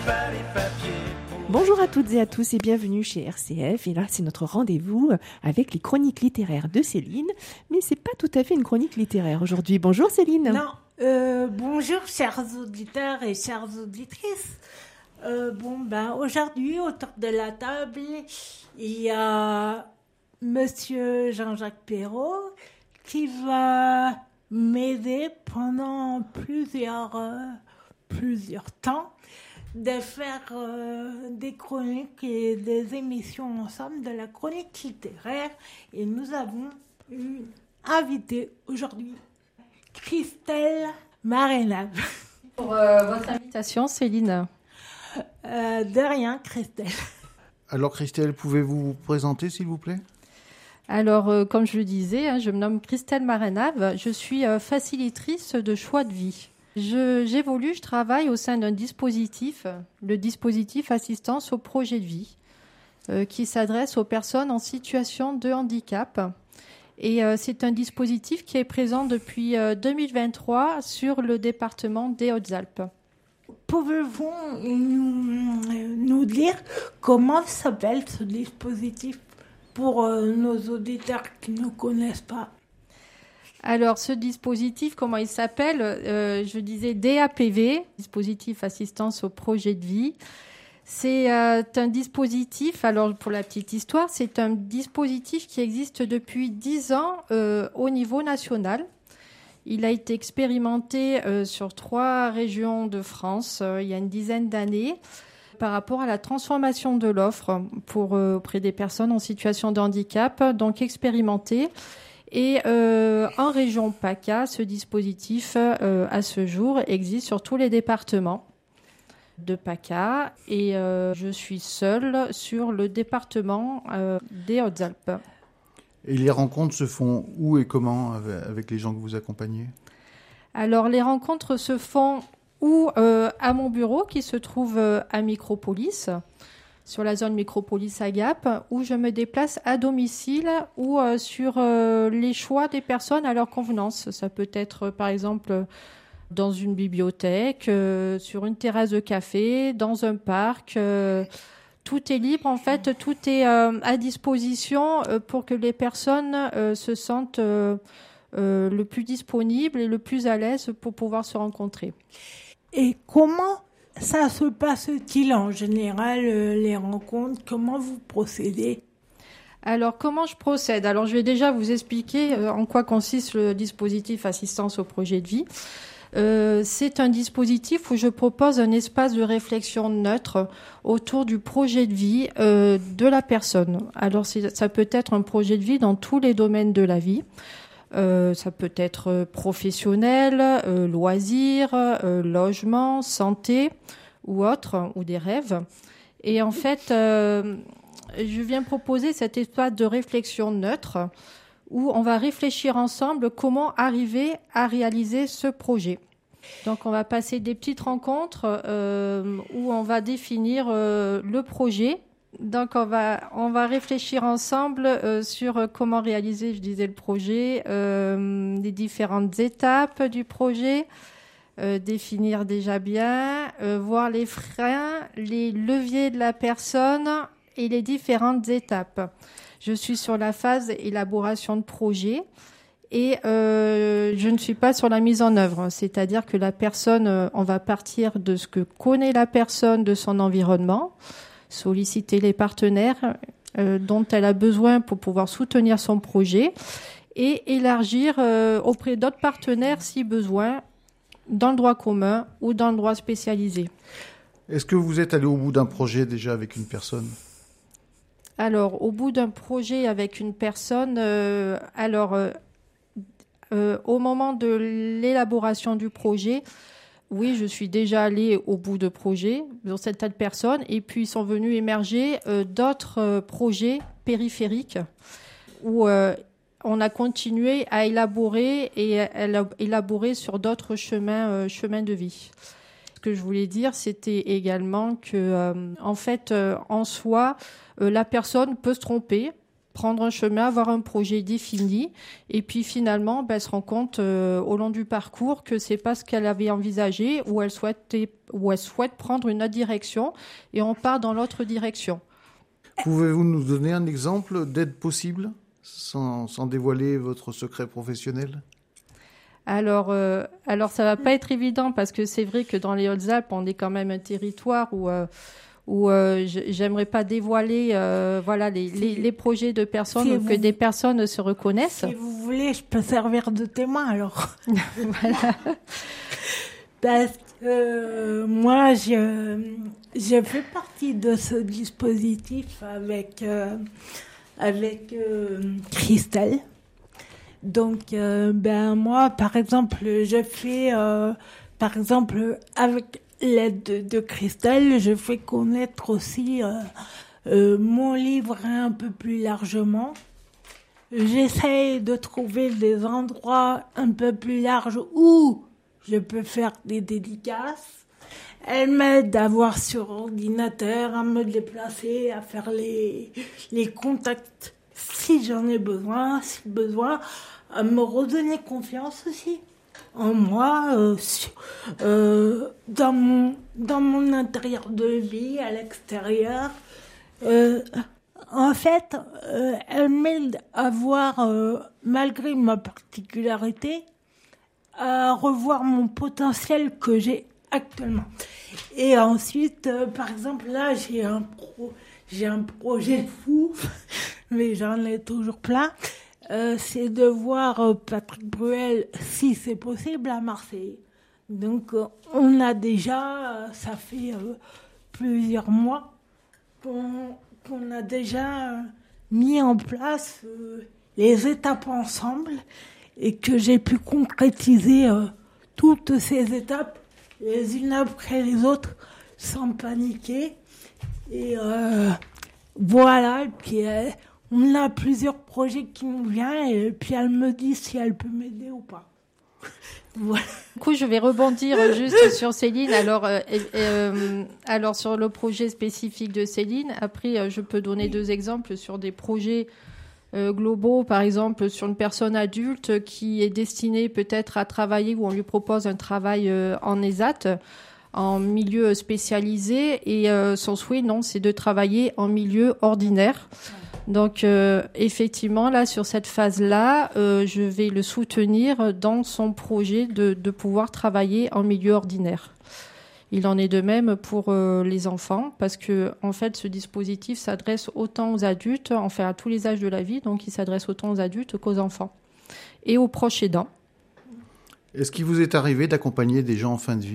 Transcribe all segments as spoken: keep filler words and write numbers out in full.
Bonjour à toutes et à tous et bienvenue chez R C F. Et là, c'est notre rendez-vous avec les chroniques littéraires de Céline. Mais c'est pas tout à fait une chronique littéraire aujourd'hui. Bonjour Céline. Non, euh, bonjour chers auditeurs et chères auditrices. Euh, bon, ben aujourd'hui, autour de la table, il y a Monsieur Jean-Jacques Perrault qui va m'aider pendant plusieurs, euh, plusieurs temps de faire euh, des chroniques et des émissions ensemble de la chronique littéraire. Et nous avons une invitée aujourd'hui, Christelle Marénave. Pour euh, votre invitation, Céline. Euh, de rien, Christelle. Alors Christelle, pouvez-vous vous présenter s'il vous plaît ? Alors, euh, comme je le disais, hein, je me nomme Christelle Marénave. Je suis euh, facilitatrice de choix de vie. Je, j'évolue, je travaille au sein d'un dispositif, le dispositif assistance au projet de vie, euh, qui s'adresse aux personnes en situation de handicap. Et euh, c'est un dispositif qui est présent depuis euh, deux mille vingt-trois sur le département des Hautes-Alpes. Pouvez-vous nous, nous dire comment s'appelle ce dispositif pour euh, nos auditeurs qui ne connaissent pas ? Alors, ce dispositif, comment il s'appelle ? euh, Je disais D A P V, dispositif assistance au projet de vie. C'est euh, un dispositif, alors pour la petite histoire, c'est un dispositif qui existe depuis dix ans euh, au niveau national. Il a été expérimenté euh, sur trois régions de France euh, il y a une dizaine d'années par rapport à la transformation de l'offre pour, euh, auprès des personnes en situation de handicap, donc expérimenté. Et euh, en région PACA, ce dispositif, euh, à ce jour, existe sur tous les départements de PACA. Et euh, je suis seule sur le département euh, des Hautes-Alpes. Et les rencontres se font où et comment avec les gens que vous accompagnez ? Alors, les rencontres se font ou euh, à mon bureau qui se trouve euh, à Micropolis, sur la zone Micropolis à Gap, où je me déplace à domicile ou euh, sur euh, les choix des personnes à leur convenance. Ça peut être, euh, par exemple, dans une bibliothèque, euh, sur une terrasse de café, dans un parc. Euh, tout est libre, en fait, tout est euh, à disposition euh, pour que les personnes euh, se sentent euh, euh, le plus disponibles et le plus à l'aise pour pouvoir se rencontrer. Et comment ça se passe-t-il en général, euh, les rencontres ? Comment vous procédez ? Alors, comment je procède ? Alors, je vais déjà vous expliquer euh, en quoi consiste le dispositif assistance au projet de vie. Euh, c'est un dispositif où je propose un espace de réflexion neutre autour du projet de vie euh, de la personne. Alors, c'est, ça peut être un projet de vie dans tous les domaines de la vie. Euh, ça peut être professionnel, euh, loisirs, euh, logement, santé ou autre, ou des rêves. Et en fait, euh, je viens proposer cet espace de réflexion neutre où on va réfléchir ensemble comment arriver à réaliser ce projet. Donc, on va passer des petites rencontres euh, où on va définir euh, le projet. Donc, on va, on va réfléchir ensemble euh, sur comment réaliser, je disais, le projet, euh, les différentes étapes du projet, euh, définir déjà bien, euh, voir les freins, les leviers de la personne et les différentes étapes. Je suis sur la phase élaboration de projet et euh, je ne suis pas sur la mise en œuvre. C'est-à-dire que la personne, euh, on va partir de ce que connaît la personne, de son environnement, solliciter les partenaires euh, dont elle a besoin pour pouvoir soutenir son projet et élargir euh, auprès d'autres partenaires si besoin dans le droit commun ou dans le droit spécialisé. Est-ce que vous êtes allé au bout d'un projet déjà avec une personne ? Alors, au bout d'un projet avec une personne, euh, alors euh, euh, au moment de l'élaboration du projet, oui, je suis déjà allée au bout de projets dans cette tas de personnes et puis sont venus émerger euh, d'autres euh, projets périphériques où euh, on a continué à élaborer et à élaborer sur d'autres chemins, euh, chemins de vie. Ce que je voulais dire, c'était également que, euh, en fait, euh, en soi, euh, la personne peut se tromper, prendre un chemin, avoir un projet défini, et puis finalement, ben, elle se rend compte euh, au long du parcours que c'est pas ce qu'elle avait envisagé, ou elle souhaitait, ou elle souhaite prendre une autre direction, et on part dans l'autre direction. Pouvez-vous nous donner un exemple d'aide possible, sans, sans dévoiler votre secret professionnel ? Alors, euh, alors ça va pas être évident parce que c'est vrai que dans les Hautes-Alpes, on est quand même un territoire où euh, où euh, j'aimerais pas dévoiler euh, voilà les, les les projets de personnes Si ou vous- que des personnes se reconnaissent. Si vous voulez, je peux servir de témoin alors. Voilà. Parce que euh, moi, je, je fais partie de ce dispositif avec, euh, avec euh, Christelle. Donc, euh, ben moi, par exemple, je fais, euh, par exemple, avec l'aide de, de Christelle, je fais connaître aussi euh, euh, mon livre un peu plus largement. J'essaie de trouver des endroits un peu plus larges où je peux faire des dédicaces. Elle m'aide à voir sur ordinateur, à me déplacer, à faire les, les contacts si j'en ai besoin, si besoin, à me redonner confiance aussi en moi, euh, sur- euh, dans mon, dans mon intérieur de vie, à l'extérieur. Euh, en fait, euh, elle m'aide à voir, euh, malgré ma particularité, à revoir mon potentiel que j'ai actuellement. Et ensuite, euh, par exemple, là, j'ai un pro, j'ai un projet fou, mais j'en ai toujours plein. Euh, c'est de voir euh, Patrick Bruel, si c'est possible, à Marseille. Donc, euh, on a déjà, euh, ça fait euh, plusieurs mois qu'on, qu'on a déjà euh, mis en place euh, les étapes ensemble et que j'ai pu concrétiser euh, toutes ces étapes les unes après les autres sans paniquer. Et euh, voilà, et puis euh, on a plusieurs projets qui nous viennent et puis elle me dit si elle peut m'aider ou pas. Voilà. Du coup, je vais rebondir juste sur Céline. Alors, euh, euh, alors sur le projet spécifique de Céline. Après, euh, je peux donner deux exemples sur des projets euh, globaux. Par exemple, sur une personne adulte qui est destinée peut-être à travailler, où on lui propose un travail euh, en E S A T, en milieu spécialisé, et euh, son souhait, non, c'est de travailler en milieu ordinaire. Donc, euh, effectivement, là, sur cette phase-là, euh, je vais le soutenir dans son projet de, de pouvoir travailler en milieu ordinaire. Il en est de même pour euh, les enfants, parce que, en fait, ce dispositif s'adresse autant aux adultes, enfin, à tous les âges de la vie, donc il s'adresse autant aux adultes qu'aux enfants et aux proches aidants. Est-ce qu'il vous est arrivé d'accompagner des gens en fin de vie ?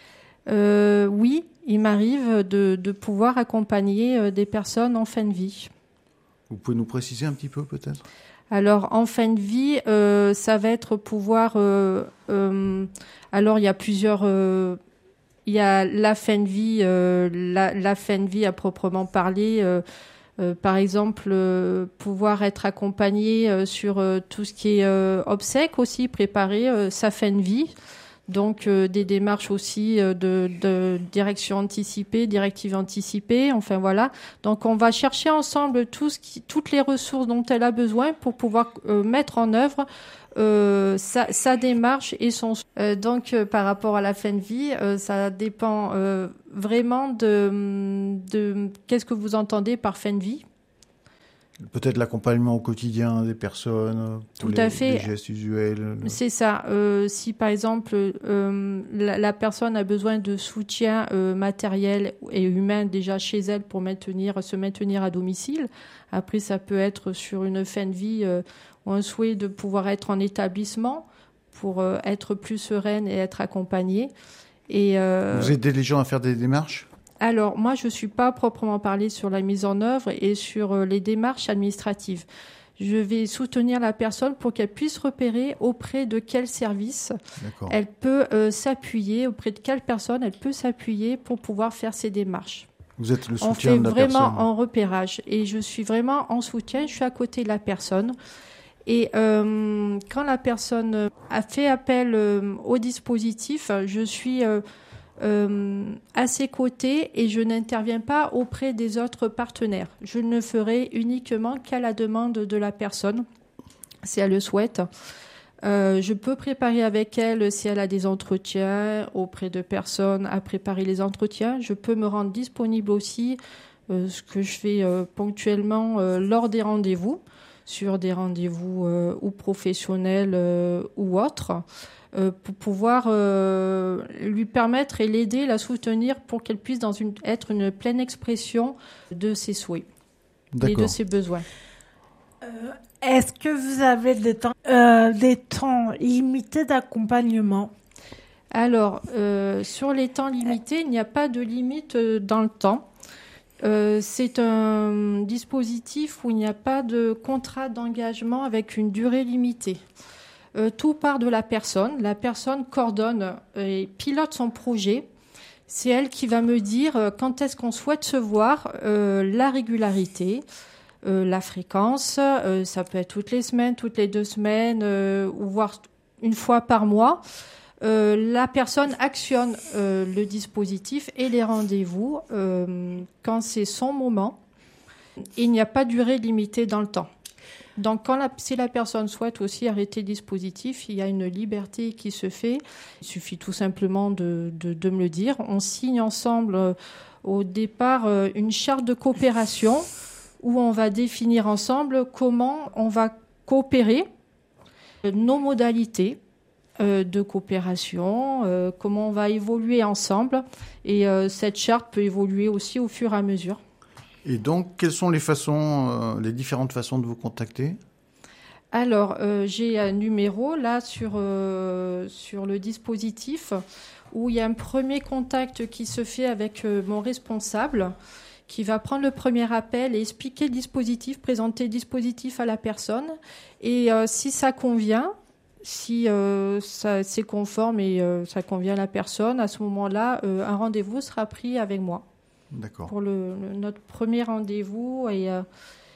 Euh, oui, il m'arrive de, de pouvoir accompagner euh, des personnes en fin de vie. Vous pouvez nous préciser un petit peu, peut-être ? Alors, en fin de vie, euh, ça va être pouvoir... Euh, euh, alors, il y a plusieurs... Euh, il y a la fin de vie, euh, la, la fin de vie à proprement parler. Euh, euh, par exemple, euh, pouvoir être accompagné euh, sur euh, tout ce qui est euh, obsèques aussi, préparer euh, sa fin de vie. Donc, euh, des démarches aussi euh, de, de direction anticipée, directive anticipée, enfin voilà. Donc, on va chercher ensemble tout ce qui, toutes les ressources dont elle a besoin pour pouvoir euh, mettre en œuvre euh, sa, sa démarche et son... Euh, donc, euh, par rapport à la fin de vie, euh, ça dépend euh, vraiment de, de... Qu'est-ce que vous entendez par fin de vie ? Peut-être l'accompagnement au quotidien des personnes, Tout les, à fait. les gestes usuels. le- C'est ça. Euh, si par exemple euh, la, la personne a besoin de soutien euh, matériel et humain déjà chez elle pour maintenir, se maintenir à domicile, après ça peut être sur une fin de vie euh, ou un souhait de pouvoir être en établissement pour euh, être plus sereine et être accompagnée. Et euh, Vous aidez les gens à faire des démarches ? alors, moi, je ne suis pas proprement parlé sur la mise en œuvre et sur euh, les démarches administratives. Je vais soutenir la personne pour qu'elle puisse repérer auprès de quel service D'accord. elle peut euh, s'appuyer, auprès de quelle personne elle peut s'appuyer pour pouvoir faire ses démarches. Vous êtes le On soutien fait de la vraiment personne. en repérage et je suis vraiment en soutien, je suis à côté de la personne. Et euh, quand la personne a fait appel euh, au dispositif, je suis... Euh, euh, à ses côtés et je n'interviens pas auprès des autres partenaires. Je ne ferai uniquement qu'à la demande de la personne, si elle le souhaite. Euh, je peux préparer avec elle si elle a des entretiens auprès de personnes à préparer les entretiens. Je peux me rendre disponible aussi, euh, ce que je fais euh, ponctuellement euh, lors des rendez-vous, sur des rendez-vous euh, ou professionnels euh, ou autres, euh, pour pouvoir euh, lui permettre et l'aider, la soutenir pour qu'elle puisse dans une, être une pleine expression de ses souhaits et de ses besoins. Euh, est-ce que vous avez des temps, euh, des temps limités d'accompagnement ? Alors, euh, sur les temps limités, il n'y a pas de limite dans le temps. Euh, c'est un dispositif où il n'y a pas de contrat d'engagement avec une durée limitée. Euh, tout part de la personne. La personne coordonne et pilote son projet. C'est elle qui va me dire euh, quand est-ce qu'on souhaite se voir, euh, la régularité, euh, la fréquence. Euh, ça peut être toutes les semaines, toutes les deux semaines, euh, ou voire une fois par mois. Euh, la personne actionne euh, le dispositif et les rendez-vous euh, quand c'est son moment. Il n'y a pas de durée limitée dans le temps. Donc, quand la, si la personne souhaite aussi arrêter le dispositif, il y a une liberté qui se fait. Il suffit tout simplement de, de, de me le dire. On signe ensemble euh, au départ euh, une charte de coopération où on va définir ensemble comment on va coopérer, euh, nos modalités Euh, de coopération, euh, comment on va évoluer ensemble. Et euh, cette charte peut évoluer aussi au fur et à mesure. Et donc, quelles sont les façons, euh, les différentes façons de vous contacter ? Alors, euh, j'ai un numéro là sur, euh, sur le dispositif où il y a un premier contact qui se fait avec euh, mon responsable qui va prendre le premier appel et expliquer le dispositif, présenter le dispositif à la personne. Et euh, si ça convient, si euh, ça, c'est conforme et euh, ça convient à la personne, à ce moment-là, euh, un rendez-vous sera pris avec moi. D'accord. Pour le, le, notre premier rendez-vous et, euh,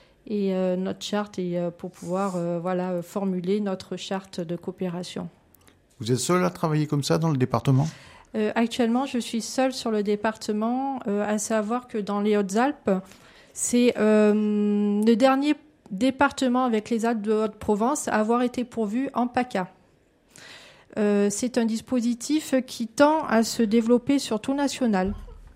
et euh, notre charte et euh, pour pouvoir euh, voilà, formuler notre charte de coopération. Vous êtes seul à travailler comme ça dans le département ? euh, Actuellement, je suis seule sur le département, euh, à savoir que dans les Hautes-Alpes, c'est euh, le dernier département avec les Alpes de Haute-Provence à avoir été pourvu en PACA. Euh, c'est un dispositif qui tend à se développer sur tout national.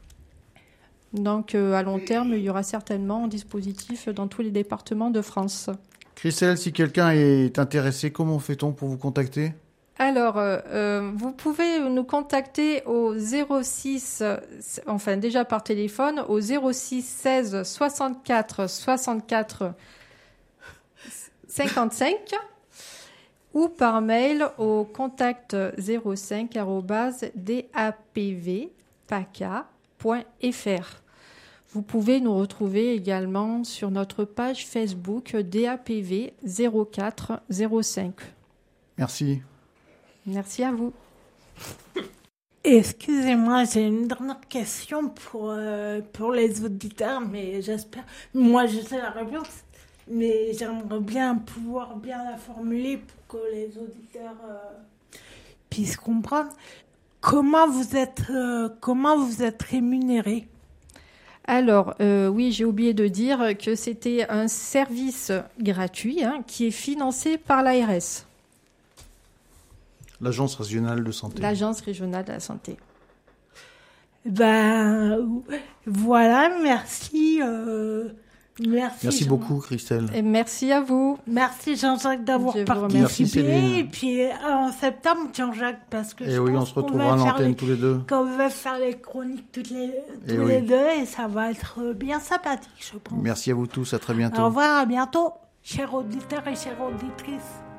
Donc, euh, à long terme, il y aura certainement un dispositif dans tous les départements de France. Christelle, si quelqu'un est intéressé, comment fait-on pour vous contacter ? Alors, euh, vous pouvez nous contacter au zéro six, enfin déjà par téléphone, au zéro six seize soixante-quatre soixante-quatre cinquante-cinq ou par mail au contact zéro cinq arobase d a p v paca point f r. Vous pouvez nous retrouver également sur notre page Facebook D A P V zéro quatre zéro cinq. Merci. Merci à vous. Excusez-moi, j'ai une dernière question pour, euh, pour les auditeurs, mais j'espère... Moi, je sais la réponse, mais j'aimerais bien pouvoir bien la formuler pour que les auditeurs euh, puissent comprendre. Comment vous êtes, euh, comment vous êtes rémunéré ? Alors, euh, oui, j'ai oublié de dire que c'était un service gratuit hein, qui est financé par l'A R S. L'Agence régionale de santé. L'Agence régionale de la santé. Ben, voilà, merci. Euh, merci merci Jean- beaucoup, Christelle. Et merci à vous. Merci Jean-Jacques d'avoir Je vous participé. remercie. Et puis en septembre, Jean-Jacques, parce que Et je oui, pense on se qu'on retrouvera à va faire l'antenne les- tous les deux. qu'on va faire les chroniques toutes les, Et tous oui. les deux et ça va être bien sympathique, je pense. Merci à vous tous, à très bientôt. Au revoir, à bientôt, chers auditeurs et chères auditrices.